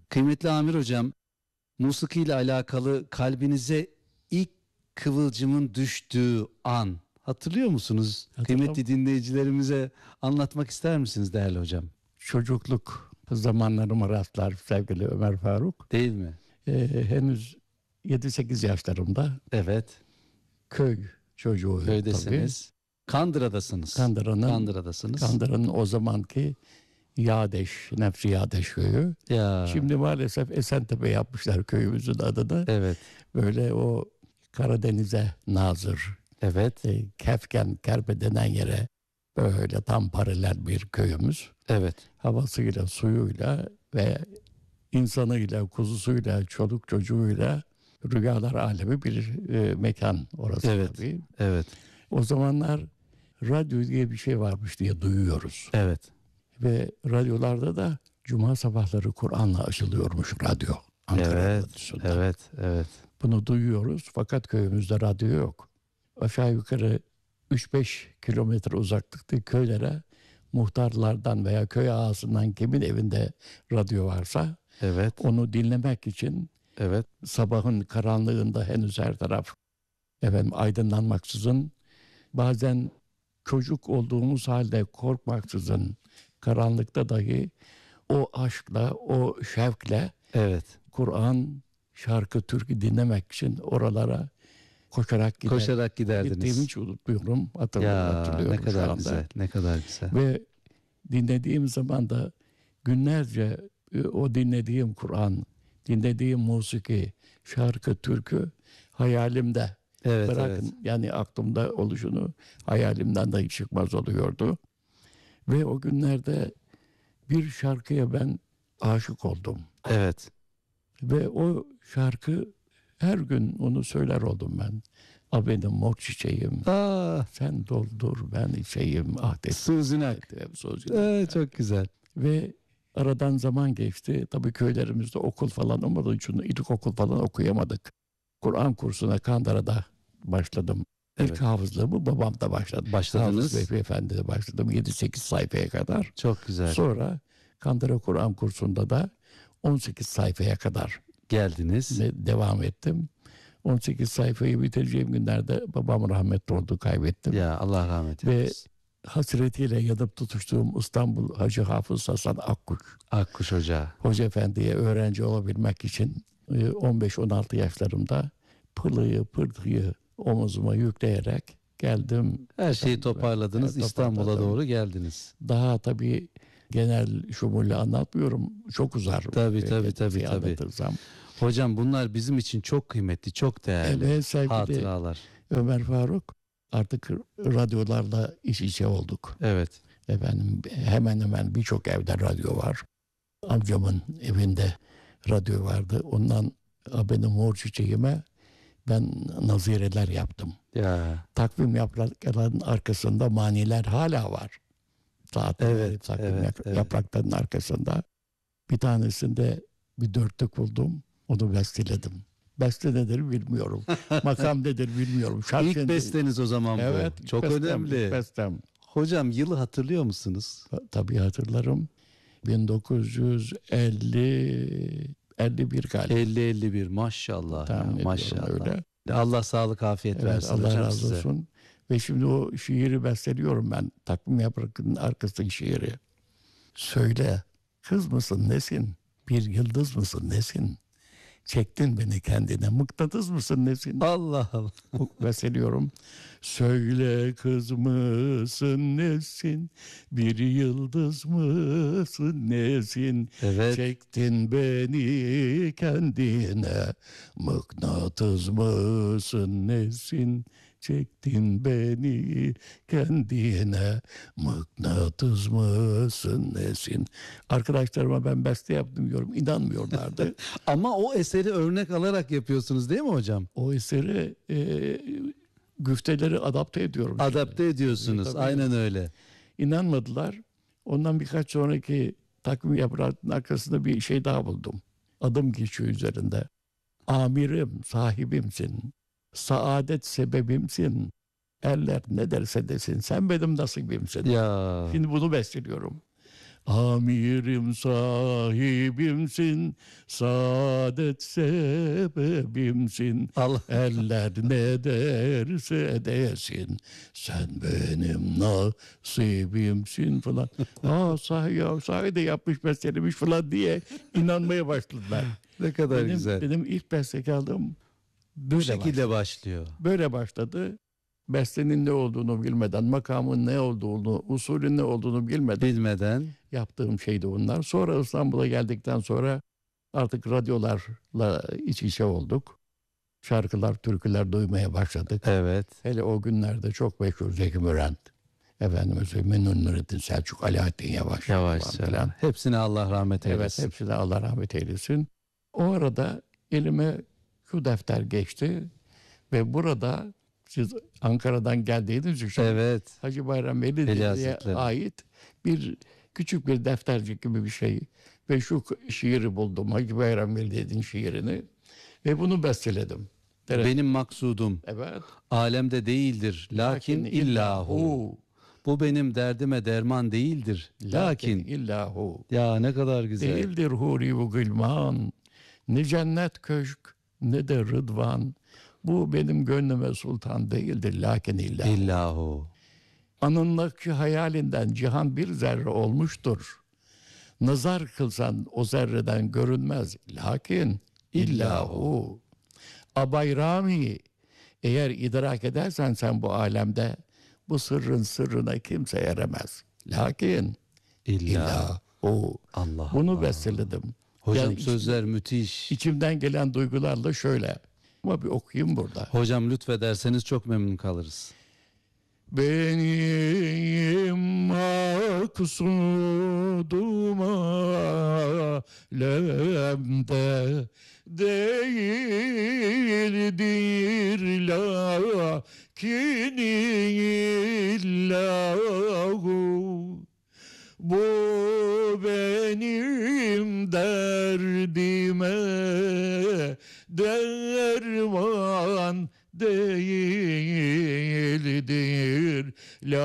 Kıymetli Amir hocam, musiki ile alakalı kalbinize ilk kıvılcımın düştüğü an hatırlıyor musunuz? Kıymetli dinleyicilerimize anlatmak ister misiniz değerli hocam? Çocukluk zamanlarıma rastlar sevgili Ömer Faruk. Değil mi? Henüz 7-8 yaşlarımda. Evet. Köy çocuğu. Köydesiniz. Kandıra'dasınız. Kandıra'nın o zamanki Nefsi Yadeş köyü. Ya. Şimdi maalesef Esentepe yapmışlar köyümüzün adını. Evet. Böyle o Karadeniz'e nazır. Evet. Kefken, Kerpe denen yere böyle tam paralel bir köyümüz. Evet. Havasıyla, suyuyla ve insanıyla, kuzusuyla, çoluk çocuğuyla rüyalar alemi bir mekan orası. Evet. Tabii. Evet. O zamanlar radyo diye bir şey varmış diye duyuyoruz. Evet. Ve radyolarda da cuma sabahları Kur'an'la açılıyormuş radyo. Evet. Evet. Evet. Bunu duyuyoruz fakat köyümüzde radyo yok. Aşağı yukarı 3-5 kilometre uzaklıktaki köylere muhtarlardan veya köy ağasından kimin evinde radyo varsa Evet. onu dinlemek için sabahın karanlığında henüz her taraf aydınlanmaksızın, bazen çocuk olduğumuz halde korkmaksızın karanlıkta dahi o aşkla, o şevkle Kur'an, şarkı, türkü dinlemek için oralara koşarak giderdiniz. Gittiğimi hiç unutmuyorum. Hatırlıyorum ne kadar şu anda. güzel, ne kadar güzel. Ve dinlediğim zaman da günlerce o dinlediğim Kur'an, dinlediğim musiki, şarkı, türkü hayalimde. Bırakın yani aklımda oluşunu hayalimden dahi çıkmaz oluyordu. Ve o günlerde bir şarkıya ben aşık oldum. Evet. Ve o şarkı her gün onu söyler oldum ben. Benim mor çiçeğim, sen doldur ben içeyim. Suzinak. Çok güzel. Ve aradan zaman geçti. Tabii köylerimizde okul falan olmadığı için ilkokul falan okuyamadık. Kur'an kursuna Kandıra'da başladım. İlk hafızlığımı babamda başladım. Başladınız. Hafız Vehbi Efendi'de başladım 7-8 sayfaya kadar. Çok güzel. Sonra Kandıra Kur'an kursunda da 18 sayfaya kadar geldiniz. Devam ettim. 18 sayfayı bitireceğim günlerde babam rahmetli oldu, kaybettim. Ya Allah rahmet eylesin. Ve hasretiyle yanıp tutuştuğum İstanbul Hacı Hafız Hasan Akkuş Hoca. Hoca Efendi'ye öğrenci olabilmek için 15-16 yaşlarımda pılıyı pırtıyı omuzuma yükleyerek geldim. Her şeyi toparladınız, İstanbul'a doğru geldiniz. Daha tabii genel şumulle anlatmıyorum. Çok uzar. Tabii. Anlatırsam. Hocam bunlar bizim için çok kıymetli, çok değerli hatıralar. Ömer Faruk, artık radyolarla iç içe olduk. Evet. Hemen hemen birçok evde radyo var. Amcamın evinde radyo vardı. Ondan benim mor çiçeğime ben nazireler yaptım. Ya. Takvim yapraklarının arkasında maniler hala var. Yaprakların arkasında. Bir tanesinde bir dörtlük buldum. Onu besteledim. Beste nedir bilmiyorum. Makam nedir bilmiyorum. İlk besteniz o zaman bu. Evet. Çok önemli. Bestem. Hocam yılı hatırlıyor musunuz? Tabii hatırlarım. 1951 galiba. 50-51 maşallah. Maşallah. Öyle. Allah sağlık afiyet versin Allah hocam razı size. olsun. Ve şimdi o şiiri besteliyorum ben. Takvim yapraklarının arkasındaki şiiri. Söyle, kız mısın nesin? Bir yıldız mısın nesin? Çektin beni kendine, mıknatıs mısın nesin? Allah Allah. Besteliyorum. Söyle kız mısın nesin? Bir yıldız mısın nesin? Evet. Çektin beni kendine, mıknatıs mısın nesin? Çektin beni kendine, mıknatıs mısın nesin? Arkadaşlarıma ben beste yaptım diyorum, inanmıyorlardı. Ama o eseri örnek alarak yapıyorsunuz değil mi hocam? O eseri güfteleri adapte ediyorum. Adapte ediyorsunuz. Tabii. Aynen öyle. İnanmadılar. Ondan birkaç sonraki takvim yaprağının arkasında bir şey daha buldum. Adım geçiyor üzerinde. Amirim, sahibimsin. Saadet sebebimsin. Eller ne derse desin. Sen benim nasibimsin. Ya. Şimdi bunu besteliyorum. Amirim sahibimsin, saadet sebebimsin. Allah. Eller ne derse desin, sen benim nasibimsin falan. Sahi ya, sahi de yapmış bestelemiş falan diye inanmaya başladılar. Ne kadar güzel. Benim ilk bestekarlığım Bu böyle şekilde başlıyor. Böyle başladı. Bestenin ne olduğunu bilmeden, makamın ne olduğunu, usulün ne olduğunu Bilmeden. yaptığım şeydi bunlar. Sonra İstanbul'a geldikten sonra artık radyolarla iç içe olduk. Şarkılar, türküler duymaya başladık. Evet. Hele o günlerde çok meşhur Zeki Müren, efendime söyleyeyim Memnun Nurettin Selçuk, Alaaddin Yavaş. Yavaş falan söyle. Hepsine Allah rahmet eylesin. Evet, hepsine Allah rahmet eylesin. O arada elime şu defter geçti ve burada siz Ankara'dan geldiğiniz için Evet. Hacı Bayram Veli Veli diye Hazretleri. ait bir küçük bir deftercik gibi bir şey. Ve şu şiiri buldum. Hacı Bayram Veli'nin şiirini. Ve bunu besteledim. Benim maksudum Evet. alemde değildir. Lakin illahu. Bu benim derdime derman değildir. Lakin. illahu. Ya ne kadar güzel. Değildir huri bu gülman. Ne cennet köşk ne de rıdvan. Bu benim gönlüme sultan değildir. Lakin illahu. İllahu. Anındaki hayalinden cihan bir zerre olmuştur. Nazar kılsan o zerreden görünmez. Lakin illahu. Abayrami, eğer idrak edersen sen bu alemde bu sırrın sırrına kimse eremez. Lakin illahu. Allah Bunu Allah. besteledim. Hocam Yani sözler müthiş. içimden gelen duygularla şöyle. Ama bir okuyayım burada. Hocam lütfederseniz çok memnun kalırız. Benim maksudum alemde değildir lakin illahu. Bu benim derdime derman değildir.